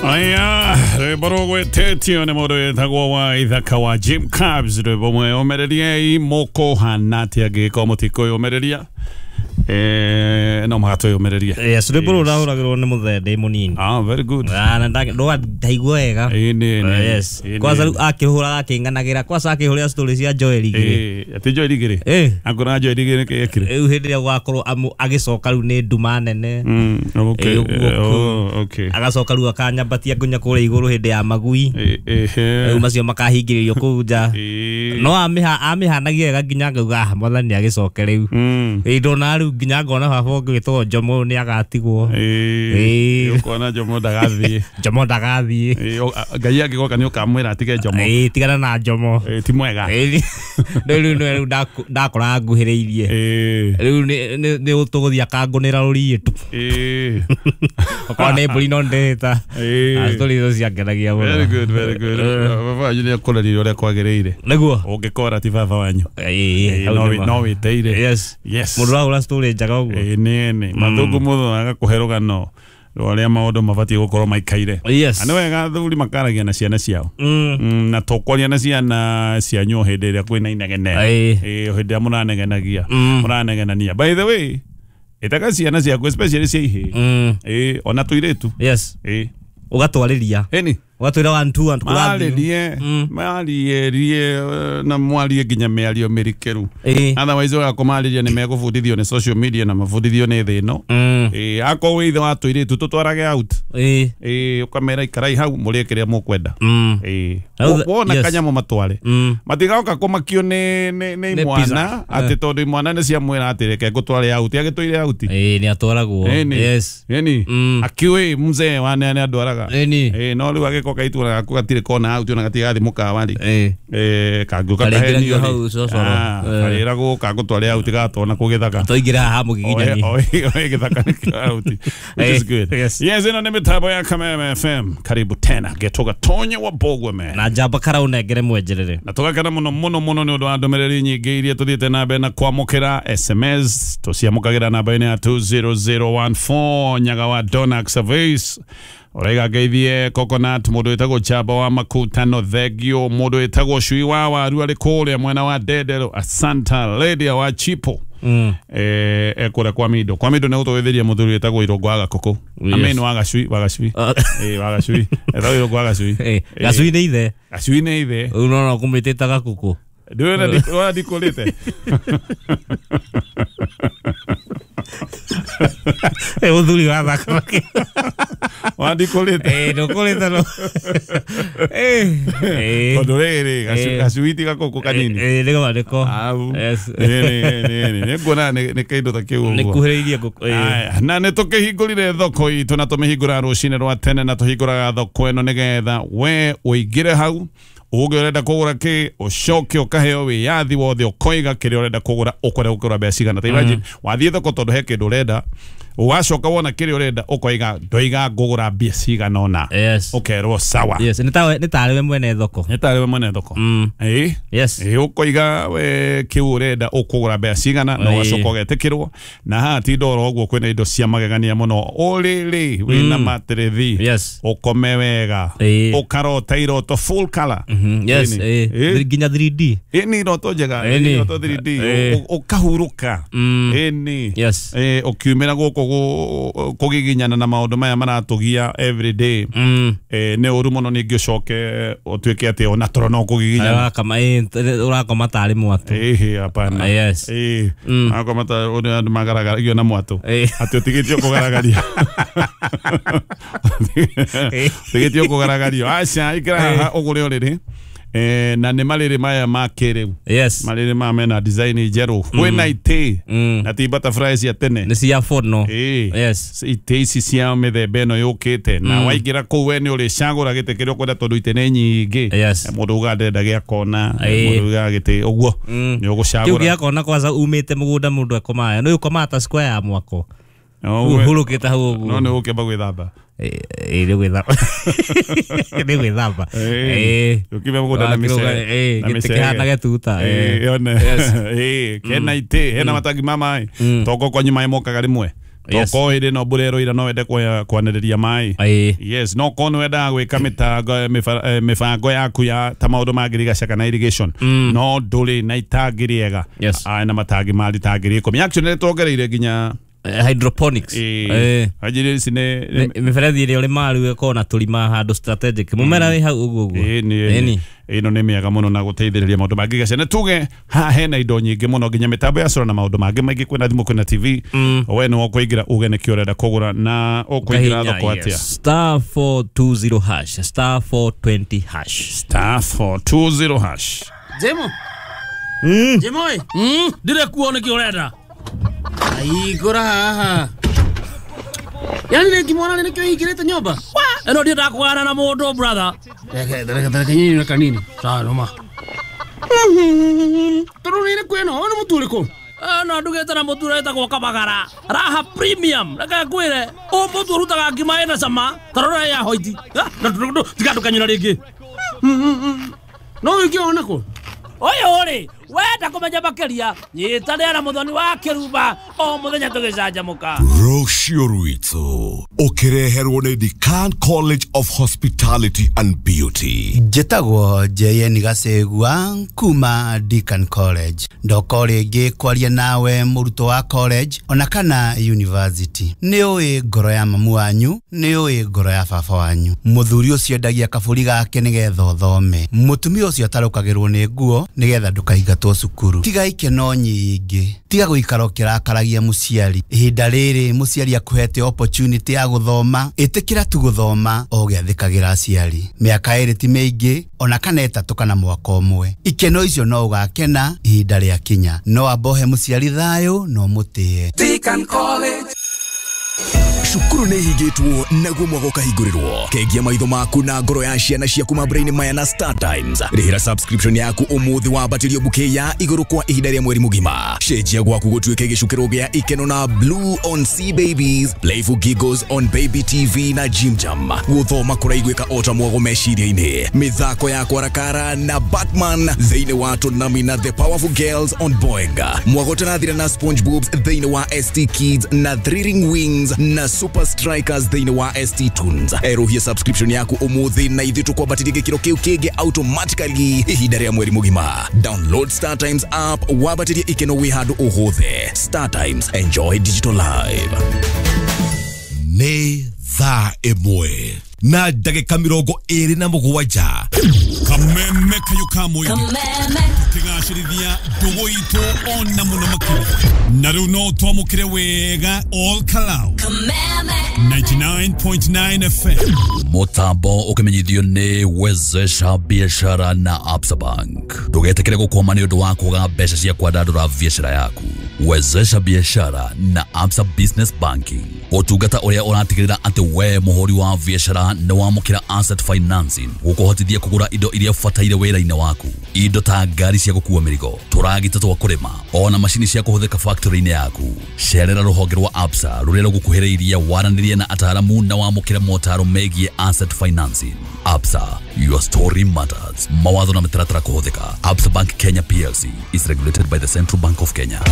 Aya, reborogwe tetio ne modo etagwo wa ithaka wa Jim Carbs rebomwe omereria I moko hanati age komotiko yomereria no magato yomereria. Yes, reboro rahuragirwo ne muthende munini. Ah, very good. Na ndaigua wega. Yes. Kwanza akihura akinganagira kwanza akihura stories ya Joel Igire. Ati Joel Igire. Akora Joel Igire ke ekire. Hindi ya gwakorwo agicoka ru ne nduma nene. Okay. Okay. Agacoka ru akanyambatia ngunya kure iguru hindi ya magui. Macio makahingiririo kuja. No amihanagia wega nginya ngauga mwathani agicoke riu. Ndona riu nginya ngona baba ngitwo Jomo ni agatigwo. Ukona Jomo ndagathie. Jomo ndagathie. Ngai agigoka ni ukamwira atige Jomo. Tigana na Jomo. Ti mwega. Riu ndakora nguhiriirie. Riu ni utuguthia kangunira ruri tu. Okone mburi no ndeta. Story icio ciangenagia muno. Very good, very good. Baba yule akoreri ore kwagiriire. Niguo. Ungikora ti baba wanyu. No witeire. Yes. Yes. Murura story njaga uguo. Nene. Mathugu mutho agakuheruga no. Rore maundu mabati gukorwo maikaire. Yes. Ani wega thuri makaragia na ciana ciao. Na tokoria na ciana cianyu hindi ria kwina inegene. Hindi muraneganagia. Muraneganania. By the way, itaka ciana ciaku especially cia ihe. Ona tuiretu. Yes. Ugatwariria. Eni. Watwira 1 2 Marie na mwalie nginya meario merikeru. Otherwise wakomariria ni megubundithio ni social media na mabundithio ni thino. Ako withe watwire tutwarage out. Ukamera ikarai hau murekeria mukwenda. Wona kanyamo matware. Matigaoka kumakio ni mwana ati tondu mwana ni cia mwira atireke gutware out agitwire out. Ni atwaragwo. Yes. Akiwe mzee wane andwaraga. No riu agiko kaitura gakugatire kona out na gatigathi mukawari. Kaguka kaheni hau sosoro. Karira guka gutware out gatona kugithaka. Toigira ha mugigithani. Githaka out. Which is good. Yes, ino ni mitambo ya Kameme FM. Karibu tena getoga tonye wa Bogwe me. Na jamba karaunengere mwenjerere. Na tugakana muno ni undu wa ndomereri nyingi iria tuthiite na mbere na kwamukira SMS tuciamukagira namba ine ya 20014 nyaga wa Donax Service. Orega geithie Coconut mundu etagwo Chaba wa Makutano Thegio mundu etagwo Shui wa waru ari kuria mwena wa Dedero Asanta Lady wa Chipo. Ekora kwa mido ne utowethiria muthuri etagwo Irongo wa Gakoko. Amen wa Gacui wa Gacui. Wa Gacui. Etagwo Irongo wa Gacui. Gacui ni ithe. Gacui ni ithe. Unaona kumwiteta Gakoko. Ndio ndikolete. Uthuri wa thaka. Wandikolete. Ndokolete no. Odorere Gacui Gakoko kanini. Nego madeko. Yes. Ne ngona ne kaindo takeu. Ne kuhiriria Gakoko. Na ne tukihingurire thoko itu na tumihingura rucine rwa tene na tuhinguraga thoko eno nigetha we uigire hau. Uge urenda kugura ki ucoke ukaheo wiyathi wothe ukoiga kiri urenda kugura ukora mbeca cigana. Ta imagine wathie thoko tondu he kindu urenda ugacoka wona kiri urenda ukoiga ndoiga ngugura mbeca cigana ona. Yes. Ukerwo sawa. Yes, ni tariwe mwene thoko. Yes. Ukoiga we ki urenda ukugura mbeca cigana na ugacoka ugetikirwo na ha ti ndoro ogwo kwina indo cia magegania muno uriri wina matrethi. Yes. Ukome wega ukarota iroto full color. Yes. Ginya 3D. Ni iroto njega. Ni iroto 3D. Ukahuruka. Yes. Ukiumira guko kugiginyana na maundu maya maratugia every day. Ne uru muno ningi ucoke utwike ati ona toro no kugiginyana kama urakoma tari mwatu. Hapana. Yes. Akoma ta uri andu magaragario na mwatu ati utigitio kugaragaria. Utigitio kugaragario acha ikira ugure uriri. Na ne malere maya makere. Yes. Malere ma mena design njeru. Kwena ite. Na ti butterflies ya tene. Ni cia fono. Yes. Ite isi cia mithemba eno yukite. Na waigira ku we ni uri cagura gite kirio kwenda tondu ite ne nyingi. Mundu ugandenda gia kona. Mundu ugagite uguo. Ni ugucagura. Kiu gia kona kwanza umite mugunda mundu akomaya. No ukomata square ya mwako. Uhurukite hau uguo. No ne ukeba gwithamba. Ni gwithamba. Ni gwithamba. Ukibe mugunda na mise. Na mise kihana getuta. Yone. Kena ite hena matagi mama. Toko kwa nyuma imokaga rimwe. toko hinde no burero ira no wende kwaniriria mai yes no kono wenda gwika mifango yaku ya ta maundu mangirigaca kana irrigation no nduri na itangiriega na matangi mali tangiri ko actually togereire ginya hydroponics ajire sine miferethi ile maru eko na tulima handu strategic mumera wi hau uguo ino nä mä ega må no na gå teithä rä ria maå ndå mangä gacia nä tuge haha hena indo nyingä må no nginya mä tambo ya cora na maå ndå mangä maingä kwä na thimå kwä na tv we nä wakå ingä ra uge nä kä å renda kå gå ra na å kå ingä ra thoko atä star 420 hash star 420 hash star 420 hash Jemo Jemoi ndire kuona kä å renda aigå haha yani nä ngimona nä kä o ingä rä te nyåmba ä no ndiä ndakågana na må ndå brother reke nyinyi na kanini sawa noma tondå nä nä kwä no nä må tu rä kå no ndugä te na må tu rä te gwoka magara raha premium reke ngwä re å må tu rutaga ngima ä na cama tarora ya hoiti tiga ndå kanyå rä ngä no wä ngä ona kå Oyo ri wenda kumenya makiria nyitanira muthoni wa kirumba o muthenya tugicanjamuka Rocio Ruito ukireherwo ni Dekan College of Hospitality and Beauty. Jetagwo JN Gasegwa kuma Dekan College ndoko ringi kwaria nawe muruto wa college ona kana university ni ui ngoro ya mamu wanyu ni ui ngoro ya baba wanyu muthuri ucio endagia kaburi gake nigetha uthome mutumia ucio atarukagirwo ni nguo nigetha ndukaigatwo cukuru tiga ikeno nyingi tiga guikara ukirakaragia muciari ihinda riri muciari akuhete opportunity ya guthoma itikira tu guthoma o giathikagira aciari miaka iri ti miingi ona kana etatu kana mwaka umwe ikeno icio no ugakena ihinda ria kinya no abohe muciari thayo no mutie Dekan College Shukuru nä higätwo naguo mwago kahingũrĩrwo kengia maitho maku na ngoro ya ciana ciaku mambura-inĩ maya na Star Times rĩhĩra subscription yaku ũmũthĩ wambatĩrio bouquet ya igũrũ kwa ihinda rĩa mweri mũgima cenjia gwaku gũtuĩke gĩcukĩro gĩa ikeno na Blue on Sea Babies Playful Giggles on Baby TV na Jim Jam gũthoma kũraiguĩka o ta mwago meciria-inĩ mĩthako ya kwarakara na Batman thĩinĩ wa Tonami na The Powerful Girls on Boeing mwago tanathira na SpongeBob thĩinĩ wa ST Kids na Thrilling Wings na Super Strikers thĩinĩ wa ST Tunes erohia subscription yaku ũmũthĩ na ithuĩ tũkwambatĩria gĩkĩro kĩu kĩngĩ automatically ihinda rĩa mweri mũgima download Star Times app wambatĩrie ikeno wĩ handũ ũhũthĩ Star Times enjoy digital live nĩ thaa ĩmwe na ndagĩka 27 kameme kayo kamwe tigacirithia ndugu itu ona muno makiri na riu no twamukire wega all kalau 99.9 FM mutambo ukimenyithio ni wezesha biashara na Absa Bank ndugetekere gukoma ni undu wa kuga mbeca cia kwandandura biashara yaku wezesha biashara na Absa Business Banking utungata uria uratigirira ati we muhuri wa biashara ni wamukira asset financing gukuhotithia kugura indo iria fataire wira-ini waku indo ta ngari cia gukua mirigo turagita twa kurima ona mashini cia kuhuthika factory-ini yaku cerera ruhonge rwa Absa ruria rugukuhiriria waranirie na ataramu na wamukira motaro megie asset financing Absa your story matters mawatho na mitaratara kuhuthika Absa Bank Kenya PLC is regulated by the Central Bank of Kenya